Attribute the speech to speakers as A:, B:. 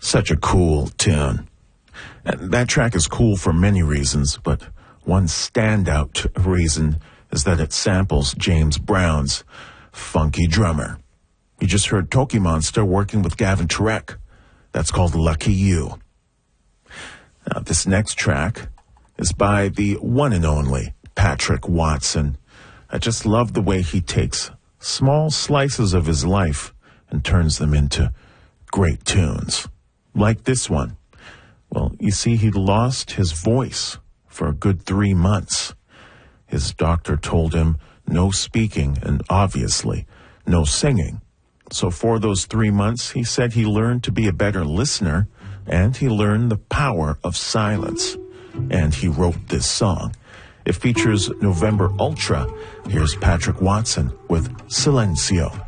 A: Such a cool tune. And that track is cool for many reasons, but one standout reason is that it samples James Brown's Funky Drummer. You just heard Toki Monster working with Gavin Turek. That's called Lucky You. Now, this next track is by the one and only Patrick Watson. I just love the way he takes small slices of his life and turns them into great tunes. Like this one. Well, you see, he lost his voice for a good 3 months. His doctor told him no speaking and obviously no singing. So for those 3 months, he said he learned to be a better listener and he learned the power of silence. And he wrote this song. It features November Ultra. Here's Patrick Watson with Silencio.